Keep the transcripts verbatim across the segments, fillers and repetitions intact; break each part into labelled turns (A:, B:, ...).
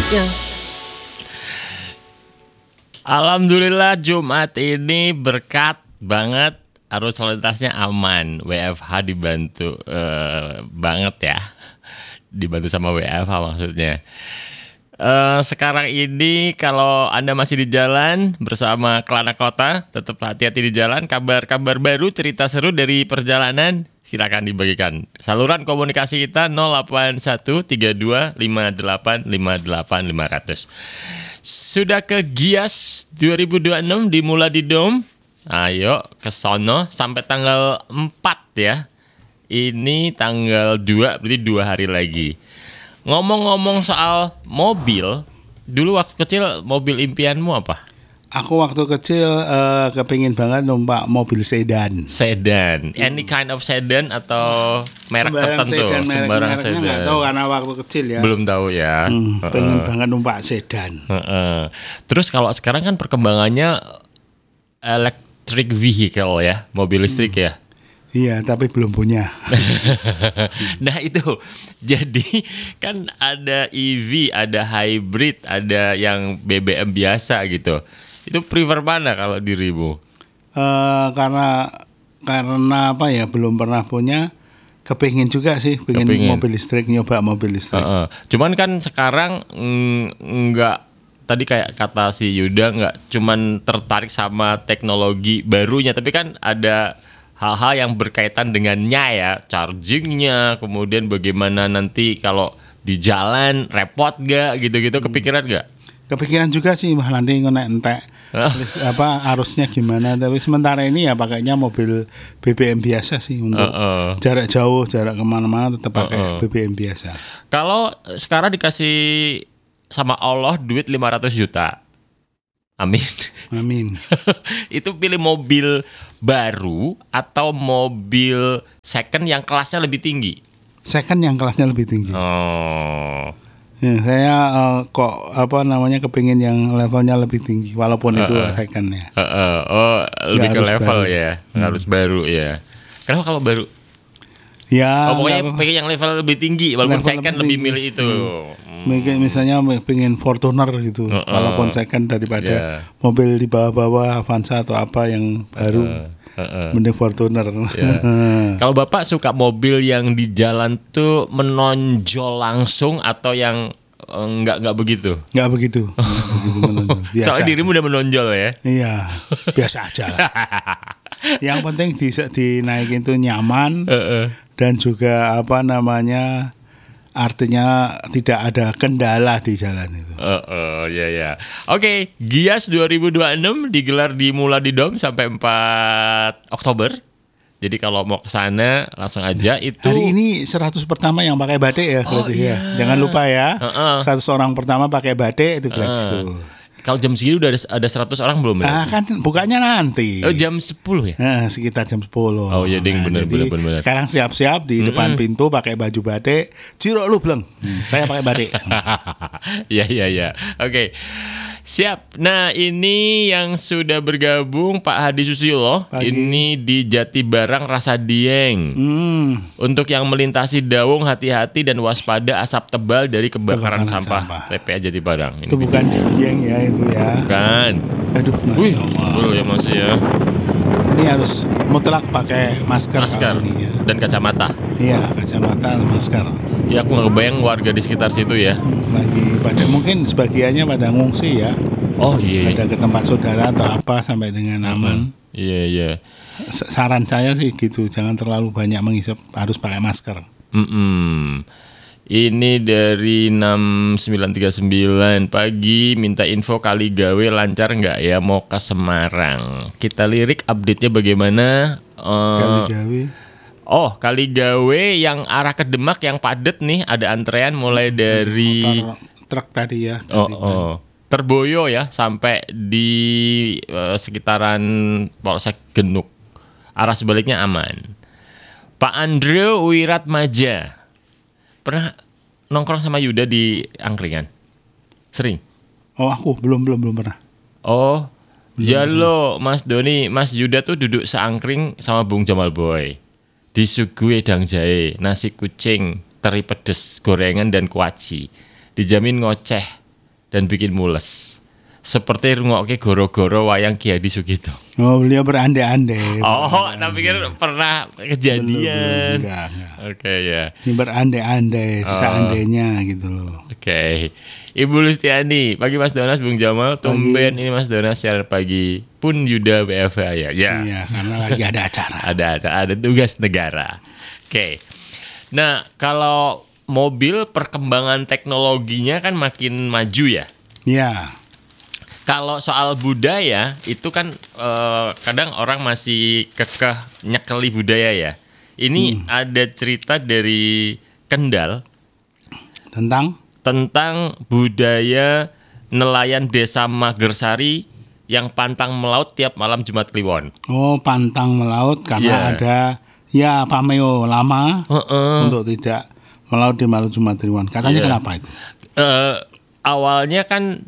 A: Ya. Alhamdulillah Jumat ini berkat banget, arus lalu lintasnya aman, W F H dibantu uh, banget ya, dibantu sama W F H maksudnya. Uh, sekarang ini kalau Anda masih di jalan bersama Kelana Kota, tetap hati-hati di jalan. Kabar-kabar baru, cerita seru dari perjalanan, silakan dibagikan. Saluran komunikasi kita nol delapan satu tiga dua lima delapan lima delapan lima nol nol. Sudah ke Gias dua ribu dua puluh enam dimulai di Dom. Ayo ke sono sampai tanggal empat ya. Ini tanggal dua, berarti dua hari lagi. Ngomong-ngomong soal mobil, dulu waktu kecil mobil impianmu apa?
B: Aku waktu kecil uh, kepingin banget numpak mobil sedan.
A: Sedan, any kind of sedan atau merek
B: sembarang
A: tertentu?
B: Sedan, merek,
A: sembarang
B: mereknya
A: sedan.
B: Nggak tahu karena waktu kecil ya.
A: Belum tahu ya.
B: Hmm,
A: uh-uh.
B: Pengen banget numpak sedan.
A: Uh-uh. Terus kalau sekarang kan perkembangannya electric vehicle ya, mobil listrik hmm. ya.
B: Iya, tapi belum punya.
A: Nah itu, jadi kan ada E V, ada hybrid, ada yang B B M biasa gitu. Itu prefer mana kalau dirimu?
B: Uh, karena karena apa ya, belum pernah punya. Kepingin juga sih, pengen Kepingin. mobil listrik, nyoba mobil listrik.
A: Uh-uh. Cuman kan sekarang enggak, tadi kayak kata si Yuda, enggak cuman tertarik sama teknologi barunya, tapi kan ada hal-hal yang berkaitan dengannya ya, chargingnya, kemudian bagaimana nanti kalau di jalan repot gak, gitu-gitu, kepikiran gak?
B: Kepikiran juga sih, mah nanti ngenek entek apa arusnya gimana. Tapi sementara ini ya pakainya mobil B B M biasa sih untuk uh-uh. jarak jauh, jarak kemana-mana tetap pakai uh-uh. B B M biasa.
A: Kalau sekarang dikasih sama Allah duit lima ratus juta, amin.
B: Amin.
A: Itu pilih mobil baru atau mobil second yang kelasnya lebih tinggi?
B: Second yang kelasnya lebih tinggi.
A: Oh.
B: Ya, saya uh, kok apa namanya kepingin yang levelnya lebih tinggi walaupun uh, itu uh, second ya.
A: Uh, uh, oh, lebih ke level baru. Ya, hmm. harus baru ya. Kenapa kalau baru?
B: Ya.
A: Oh, pokoknya pengen yang level lebih tinggi walaupun level second lebih, lebih milih itu. Hmm.
B: Hmm. Misalnya pengen Fortuner gitu, uh, uh, walaupun second daripada yeah. mobil di bawah-bawah Avanza atau apa yang baru. Uh, uh, uh. Mending Fortuner.
A: Yeah. Kalau Bapak suka mobil yang di jalan tuh menonjol langsung atau yang enggak enggak begitu?
B: Enggak begitu. Enggak begitu menonjol. Biasa.
A: Soalnya dirimu udah menonjol ya.
B: Iya, biasa aja lah. Yang penting di, dinaikin tuh nyaman uh, uh. dan juga apa namanya, artinya tidak ada kendala di jalan itu.
A: Oh, oh ya ya. Oke, Gias dua ribu dua puluh enam digelar dimulai di Dom sampai empat Oktober. Jadi kalau mau ke sana langsung aja itu.
B: Hari ini seratus pertama yang pakai batik ya,
A: oh, iya.
B: ya. Jangan lupa ya.
A: Uh-uh.
B: seratus orang pertama pakai batik itu gratis uh. tuh.
A: Kalau jam segini udah ada, ada seratus orang belum?
B: Ah kan bukanya nanti.
A: Oh jam sepuluh ya?
B: Nah, sekitar jam sepuluh.
A: Oh iya ding,
B: nah,
A: bener, bener, bener.
B: Sekarang siap-siap di mm-mm. depan pintu pakai baju batik. Ciro lu bleng. Hmm, saya pakai batik.
A: Iya iya iya. Oke. Siap. Nah, ini yang sudah bergabung Pak Hadi Susilo. Pagi. Ini di Jatibarang Rasa Dieng. Hmm. Untuk yang melintasi Dawung, hati-hati dan waspada asap tebal dari kebakaran, kebakaran sampah. sampah. T P A Jatibarang.
B: Itu ini bukan di Dieng ya itu ya.
A: Bukan.
B: Aduh,
A: Wih, betul ya masih ya.
B: Ini harus mutlak pakai masker,
A: masker
B: ini ya.
A: Dan kacamata.
B: Iya, kacamata, masker.
A: Ya aku nggak kebayang warga di sekitar situ ya.
B: Lagi pada mungkin sebagiannya pada ngungsi ya.
A: Oh iya.
B: Ada ke tempat saudara atau apa sampai dengan aman.
A: Iya iya.
B: Saran saya sih gitu, jangan terlalu banyak menghisap, harus pakai masker.
A: Mm-mm. Ini dari enam sembilan tiga sembilan pagi minta info Kaligawe lancar nggak ya mau ke Semarang. Kita lirik update-nya bagaimana? Uh,
B: Kaligawe.
A: Oh, Kaligawe yang arah ke Demak yang padat nih, ada antrean mulai dari
B: motor, truk tadi ya.
A: Oh, oh. Terboyo ya sampai di uh, sekitaran Polsek Genuk. Arah sebaliknya aman. Pak Andrew Wiratmaja. Pernah nongkrong sama Yuda di angkringan? Sering?
B: Oh, aku belum belum belum pernah.
A: Oh, belum, ya lo Mas Doni, Mas Yuda tuh duduk seangkring sama Bung Jamal Boy. Disuguhi wedang jahe, nasi kucing, teri pedes, gorengan dan kuaci. Dijamin ngoceh dan bikin mules. Seperti rungokke goro-goro wayang Ki Hadi Sugito.
B: Oh, beliau berandai-andai.
A: Oh, tak pikir pernah kejadian.
B: Belum, enggak, enggak.
A: Oke ya.
B: Ini berandai-andai,
A: Oh.
B: seandainya gitu loh.
A: Oke. Ibu Lustiani, pagi Mas Donas, Bung Jamal, tumben ini Mas Donas siaran pagi pun Yuda W F H ya. Ya.
B: Iya, karena lagi ada acara.
A: ada ada tugas negara. Oke. Nah, kalau mobil perkembangan teknologinya kan makin maju ya.
B: Iya.
A: Kalau soal budaya itu kan eh, kadang orang masih kekeh nyekeli budaya ya. Ini hmm. ada cerita dari Kendal
B: Tentang
A: tentang budaya nelayan desa Magersari yang pantang melaut tiap malam Jumat Kliwon.
B: oh pantang melaut karena
A: Yeah.
B: ada ya pameo lama
A: Uh-uh.
B: untuk tidak melaut di malam Jumat Kliwon. Katanya
A: Yeah.
B: kenapa itu?
A: Eh, awalnya kan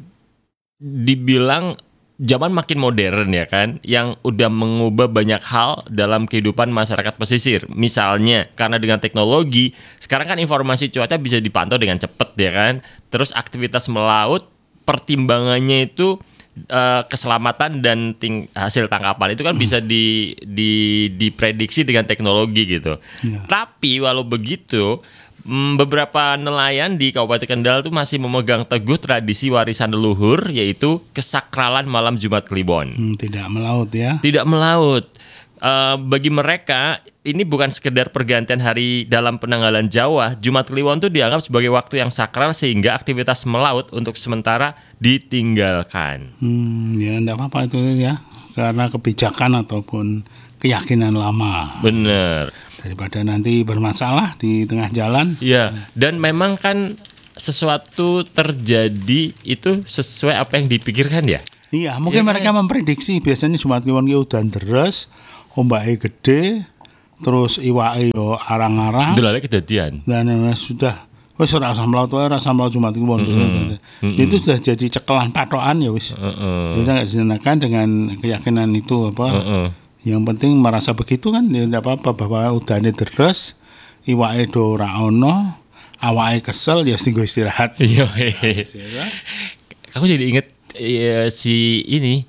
A: dibilang zaman makin modern ya kan, yang udah mengubah banyak hal dalam kehidupan masyarakat pesisir. Misalnya karena dengan teknologi sekarang kan informasi cuaca bisa dipantau dengan cepat ya kan. Terus aktivitas melaut pertimbangannya itu eh, keselamatan dan ting- hasil tangkapan itu kan bisa di, di diprediksi dengan teknologi gitu.
B: Ya.
A: Tapi walau begitu Hmm, beberapa nelayan di Kabupaten Kendal tuh masih memegang teguh tradisi warisan leluhur, yaitu kesakralan malam Jumat Kliwon.
B: Hmm, tidak melaut ya.
A: Tidak melaut. Eh, bagi mereka ini bukan sekedar pergantian hari dalam penanggalan Jawa. Jumat Kliwon tuh dianggap sebagai waktu yang sakral sehingga aktivitas melaut untuk sementara ditinggalkan.
B: Hmm, ya enggak apa-apa itu ya. Karena kebijakan ataupun keyakinan lama.
A: Bener.
B: Daripada nanti bermasalah di tengah jalan.
A: Iya, dan memang kan sesuatu terjadi itu sesuai apa yang dipikirkan ya.
B: Iya, mungkin
A: Ya,
B: mereka memprediksi biasanya Jumat Kliwon ki udan deres, ombake gede, terus iwake yo arang-arang.
A: Delale kejadian.
B: Dan uh, sudah wis ora usah melaut wae, ora usah melaut Jumat Kliwon.
A: Mm-hmm.
B: Itu sudah jadi cekelan patokan ya wis.
A: Heeh.
B: Kita nggak disenangkan dengan keyakinan itu apa.
A: Heeh.
B: Yang penting merasa begitu kan ya enggak apa-apa bahwa udane deres, iwake do ora ono, awake kesel ya sing istirahat.
A: Iya.
B: Ya.
A: Aku jadi inget eh, si ini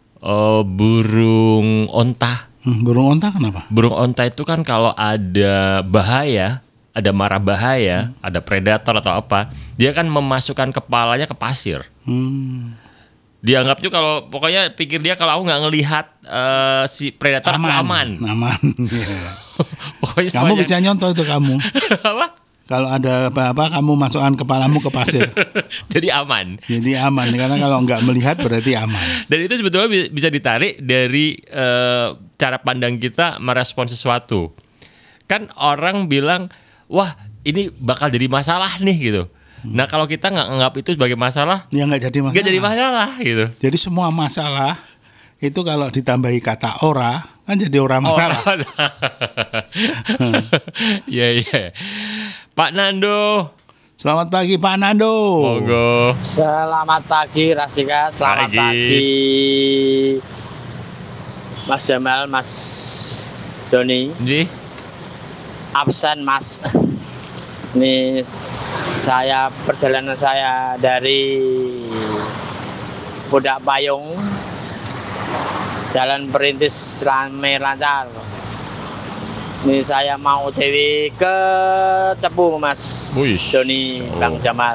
A: eh, burung onta.
B: Hmm, burung onta kenapa?
A: Burung onta itu kan kalau ada bahaya, ada mara bahaya, hmm. ada predator atau apa, dia kan memasukkan kepalanya ke pasir.
B: Hmm.
A: Dianggap tuh kalau pokoknya pikir dia kalau aku nggak ngelihat uh, si predator aku aman.
B: Aman. Ya.
A: Pokoknya
B: Kamu
A: semuanya-
B: bisa nyontoh itu kamu.
A: apa?
B: Kalau ada apa-apa kamu masukkan kepalamu ke pasir.
A: Jadi aman.
B: Jadi aman karena kalau nggak melihat berarti aman.
A: Dan itu sebetulnya bi- bisa ditarik dari uh, cara pandang kita merespon sesuatu. Kan orang bilang, wah ini bakal jadi masalah nih gitu. Nah kalau kita nggak anggap itu sebagai masalah,
B: Ya nggak jadi masalah.
A: nggak jadi masalah gitu.
B: Jadi semua masalah itu kalau ditambahi kata ora kan jadi ora masalah.
A: Iya iya. Pak Nando,
B: Selamat pagi Pak Nando.
A: monggo.
C: Selamat pagi Rasika, selamat
A: Pagi.
C: pagi. Mas Jamal, Mas Doni,
A: Jadi,
C: absen Mas. Ini s- saya perjalanan saya dari Pudak Payung, Jalan Perintis rame lancar. Ini saya mau O T W ke Cepu Mas
A: Wih,
C: Doni,
A: jauh.
C: Bang Jamal.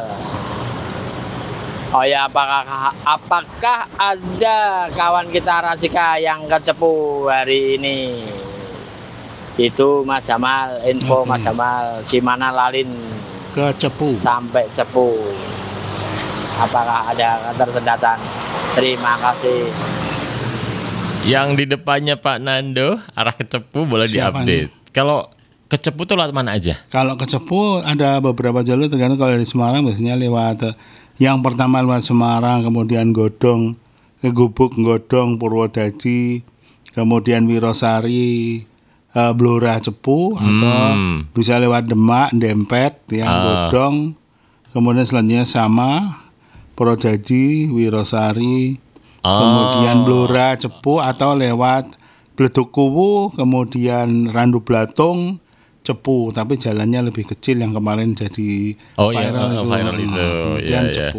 C: Oh ya, apakah apakah ada kawan kita Rasika yang ke Cepu hari ini? Itu Mas Jamal, info
B: Oke.
C: Mas Jamal, Cimana Lalin
B: Ke Cepu.
C: sampai Cepu. Apakah ada ketersendatan? Terima kasih.
A: yang di depannya Pak Nando arah ke Cepu boleh
B: Siapa
A: diupdate. Kalau ke Cepu tuh lewat mana aja?
B: Kalau ke Cepu ada beberapa jalur tergantung kalau dari Semarang biasanya lewat eh, yang pertama lewat Semarang, kemudian Godong, ke Gubuk, Godong, Purwodadi, kemudian Wirosari, eh, Blora Cepu atau
A: Hmm.
B: bisa lewat Demak, Dempet, ya
A: Ah.
B: Godong, kemudian selanjutnya sama Purwodadi, Wirosari,
A: Oh.
B: kemudian Blora Cepu atau lewat Bledukuwu, kemudian Randu Blatung, Cepu, tapi jalannya lebih kecil yang kemarin jadi
A: Oh iya,
B: viral
A: oh,
B: itu.
A: viral itu.
B: Kemudian
A: Iya, iya.
B: Cepu.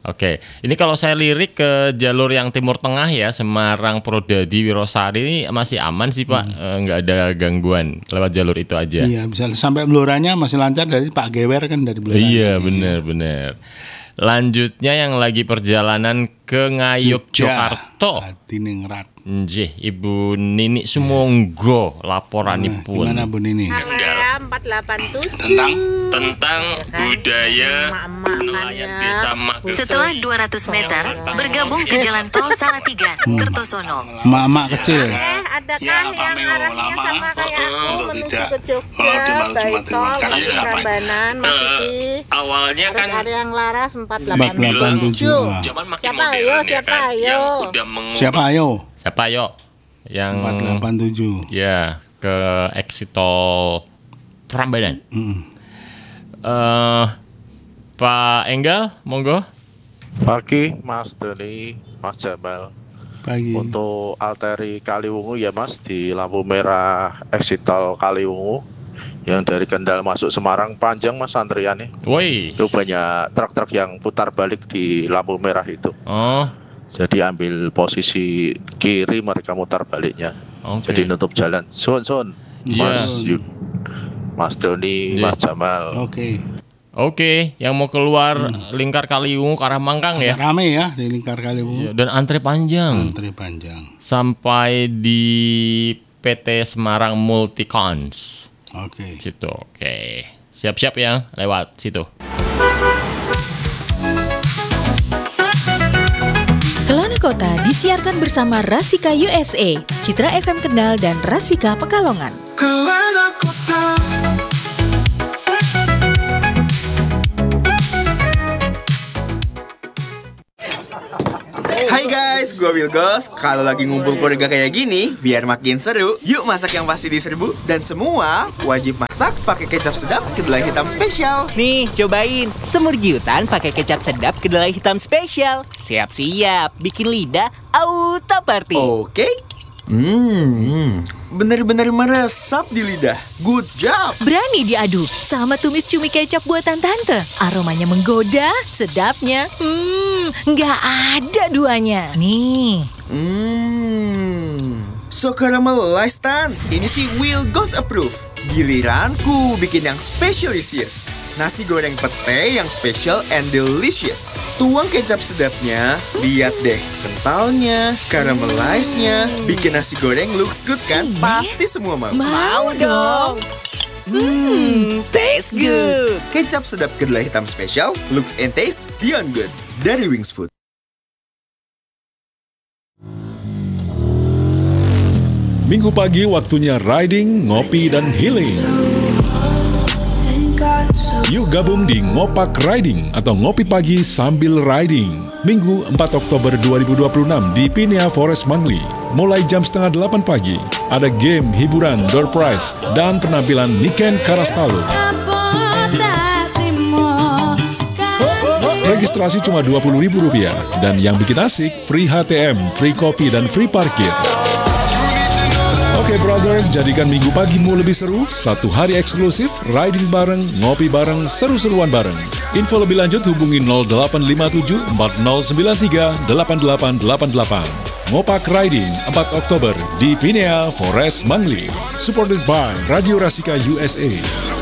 A: Oke, ini kalau saya lirik ke jalur yang timur tengah ya, Semarang, Prodadi, Wirosari ini masih aman sih Pak, hmm. e, nggak ada gangguan lewat jalur itu aja.
B: Iya, bisa sampai Bloranya masih lancar dari Pak Gewer kan dari Blora.
A: Iya, benar-benar. Lanjutnya yang lagi perjalanan ke Ngayog, Jakarta.
B: Diningrat.
A: Nggih, Ibu Nini Sumonggo laporanipun.
B: Gimana Bu Nini?
D: empat delapan tujuh
A: tentang tentang budaya nelayan desa Magetan.
E: Setelah dua ratus meter bergabung ke jalan tol Salatiga, hmm. Kertosono.
B: Mak-mak kecil.
D: Eh, adakah yang arahnya sama kayak aku menuju ke Jogja, Baitol, Prambanan, Masih
A: awalnya kan
D: ada yang laras empat delapan tujuh. Siapa ayo, siapa ayo?
B: Siapa ayo?
A: Siapa ayo? Yang
B: empat delapan tujuh.
A: Ya, ke exit tol Prambanan.
B: Mm.
A: Uh, Pak Enggal, monggo.
F: Pagi Mas Doni, Mas Jamal.
B: Pagi.
F: Untuk arteri Kaliwungu ya Mas, di lampu merah exit tol Kaliwungu yang dari Kendal masuk Semarang panjang Mas antriannya.
A: Woi.
F: Itu banyak truk-truk yang putar balik di lampu merah itu.
A: Oh.
F: Jadi ambil posisi kiri mereka mutar baliknya.
A: Okay.
F: Jadi nutup jalan. Sun sun. Mas
A: yeah.
F: Mas Doni, yeah. Mas Jamal.
B: Oke. Okay.
A: Oke, okay. Yang mau keluar hmm. lingkar Kaliwungu ke arah Mangkang ya.
B: Rame ya di lingkar Kaliwungu.
A: Yeah, dan antre panjang.
B: Antre panjang.
A: Sampai di P T Semarang Multicons.
B: Oke. Okay.
A: Situ. Oke. Okay. Siap-siap ya lewat situ.
G: Kelana Kota disiarkan bersama Rasika U S A, Citra F M Kendal dan Rasika Pekalongan. Kelana Kota.
H: Hai guys, gue Wilgos. Kalau lagi ngumpul keluarga kayak gini, biar makin seru, yuk masak yang pasti diserbu. Dan semua wajib masak pakai kecap sedap kedelai hitam spesial.
I: Nih, cobain semur giutan pakai kecap sedap kedelai hitam spesial. Siap-siap, bikin lidah auto party.
H: Oke. Hmm, bener-bener meresap di lidah. Good job.
E: Berani diadu sama tumis cumi kecap buatan tante. Aromanya menggoda, sedapnya, hmm, nggak ada duanya.
I: Nih.
H: Hmm, so caramelized tan. Ini sih Will Goes Approve. Giliranku bikin yang specialisious. Nasi goreng pete yang special and delicious. Tuang kecap sedapnya, lihat deh kentalnya, caramelized-nya, bikin nasi goreng looks good kan? Pasti semua mau.
I: Mau dong. Hmm, taste good.
H: Kecap sedap kedelai hitam special, looks and taste beyond good. Dari Wings Food.
J: Minggu pagi waktunya riding, ngopi, dan healing. Yuk gabung di Ngopak Riding atau Ngopi Pagi Sambil Riding. Minggu empat Oktober dua ribu dua puluh enam di Pinia Forest Mangli. Mulai jam setengah delapan pagi. Ada game, hiburan, door prize, dan penampilan Niken Karastalu. Registrasi cuma dua puluh ribu rupiah. Dan yang bikin asik, free H T M, free kopi, dan free parkir. Oke okay, brother, jadikan minggu pagimu lebih seru. Satu hari eksklusif, riding bareng, ngopi bareng, seru-seruan bareng. Info lebih lanjut hubungi nol delapan lima tujuh empat nol sembilan tiga delapan delapan delapan delapan. Ngopak Riding empat Oktober di Pinia Forest Mangli. Supported by Radio Rasika U S A.